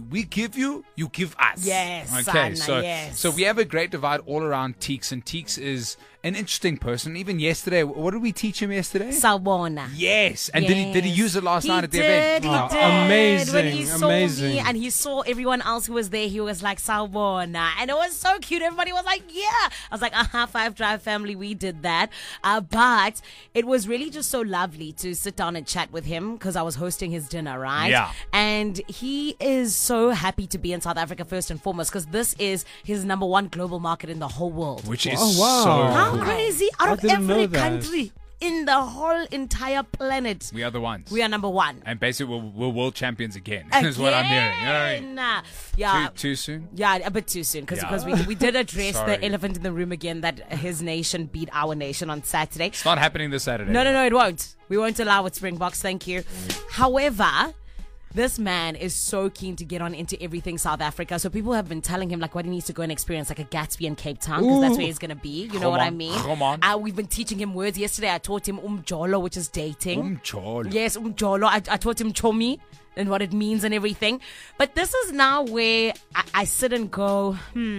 we give you, you give us. Yes, Okay, Sana, yes. so we have a great divide all around Teeks, and Teeks is an interesting person. Even yesterday, what did we teach him yesterday? Sawubona. Yes, and did he use it last night at the He event? did. Amazing, When he saw amazing. me and he saw everyone else who was there, he was like, Sawubona. And it was so cute. Everybody was like, yeah. I was like, Five Drive family, we did that. But it was really just so lovely to sit down and chat with him because I was hosting his dinner, right? Yeah. And he is so happy to be in South Africa first and foremost because this is his number one global market in the whole world. Which is Oh, wow. so How cool. crazy. Out I of didn't know every that. country in the whole entire planet, We are the ones. we are number one. And basically, we're world champions again, is what I'm hearing. You know what I mean? Again. Yeah. Too soon? Yeah, a bit too soon because Yeah. we did address Sorry. the elephant in the room again that his nation beat our nation on Saturday. It's not happening this Saturday. No, it won't. We won't allow it, Springboks. Thank you. However, this man is so keen to get on into everything South Africa. So people have been telling him like what he needs to go and experience, like a Gatsby in Cape Town, because that's where he's going to be. You know Come what I on, mean? come on. We've been teaching him words. Yesterday, I taught him umjolo, which is dating. Umjolo. Yes, umjolo. I taught him chomi and what it means and everything. But this is now where I sit and go,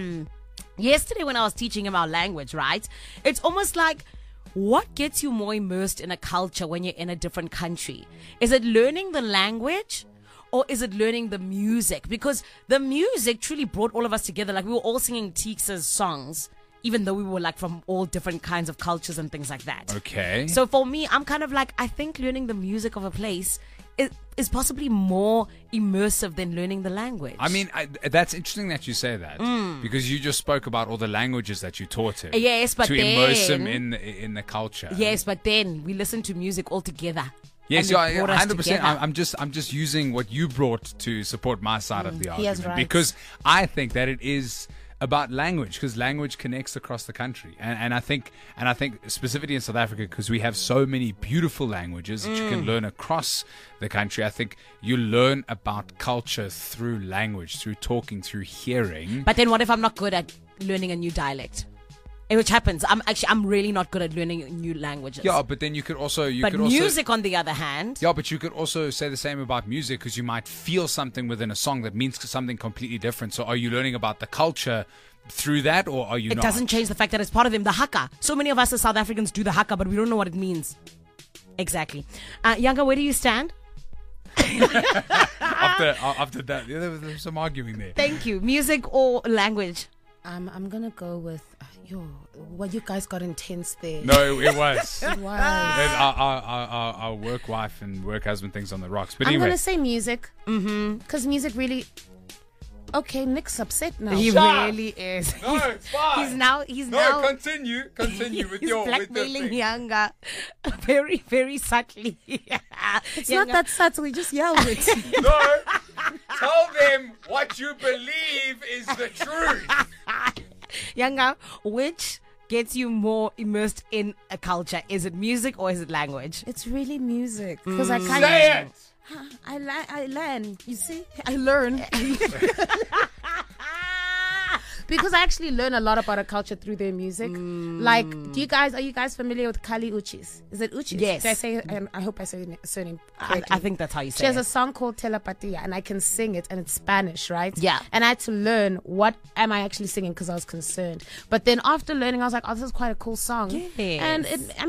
Yesterday when I was teaching him our language, right? It's almost like, what gets you more immersed in a culture when you're in a different country? Is it learning the language? Or is it learning the music? Because the music truly brought all of us together. Like we were all singing Teeks' songs, even though we were like from all different kinds of cultures and things like that. Okay. So for me, I'm kind of like, I think learning the music of a place is possibly more immersive than learning the language. I mean, that's interesting that you say that because you just spoke about all the languages that you taught him. Yes, but to immerse him then- in the culture. Yes, but then we listen to music all together. Yes, And it yeah, brought us 100%. together. I'm just using what you brought to support my side of the he has argument rights. because I think that it is about language because language connects across the country, and I think specifically in South Africa because we have so many beautiful languages that you can learn across the country. I think you learn about culture through language, through talking, through hearing. But then what if I'm not good at learning a new dialect? Which happens. I'm really not good at learning new languages. Yeah, but then you could also But music, on the other hand, Yeah, but you could also say the same about music because you might feel something within a song that means something completely different. So are you learning about the culture through that or are you it not? doesn't change the fact that it's part of them. The haka. So many of us as South Africans do the haka, but we don't know what it means. Exactly. Yanga, where do you stand? After that, yeah, there was some arguing there. Thank you. Music or language? I'm gonna go with what you guys got intense there. No, it was. It was. Our work wife and work husband things on the rocks. But I'm anyway, gonna say music. Because music really. Okay, Nick's upset now. He really is. No, it's fine. He's now continue with he's blackmailing Yanga very, very subtly. It's not that subtle. We just yelled it. No, tell them what you believe is the truth. Yanga, which gets you more immersed in a culture? Is it music or is it language? It's really music. Because I kind Say it. I learn. You see, I learn. Because I actually learn a lot about a culture through their music. Like, are you guys familiar with Kali Uchis? Is it Uchis? Yes. Did I say? I hope I say her surname I correctly. think that's how you She say has a it. song called Telepatia, and I can sing it, and it's Spanish, right? Yeah. And I had to learn what am I actually singing because I was concerned. But then after learning, I was like, oh, this is quite a cool song. Yes. And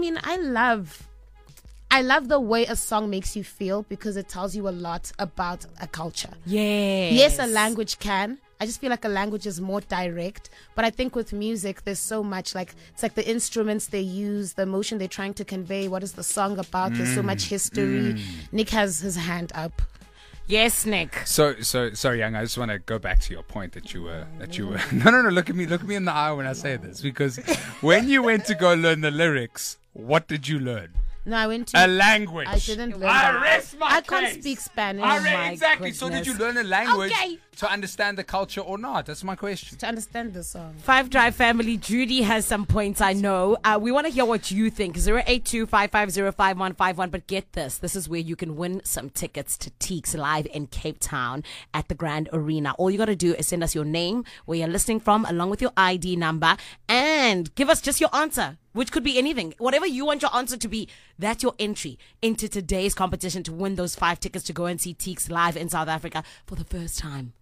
I love the way a song makes you feel because it tells you a lot about a culture. Yes. Yes, a language can. I just feel like a language is more direct. But I think with music, there's so much like, it's like the instruments they use, the emotion they're trying to convey. What is the song about? There's so much history. Nick has his hand up. Yes, Nick. So sorry, Young. I just want to go back to your point that you were. No. Look at me in the eye when I say this because when you went to go learn the lyrics, what did you learn? No, I went A to. language. I didn't learn. I that. rest my I can't case. speak Spanish. Exactly. So did you learn a language Okay. to understand the culture or not? That's my question. To understand the song. Five Drive family, Judy has some points, I know. We want to hear what you think. 082-550-5151. But get this. This is where you can win some tickets to Teeks live in Cape Town at the Grand Arena. All you got to do is send us your name, where you're listening from, along with your ID number, and give us just your answer, which could be anything. Whatever you want your answer to be, that's your entry into today's competition to win those 5 tickets to go and see Teeks live in South Africa for the first time.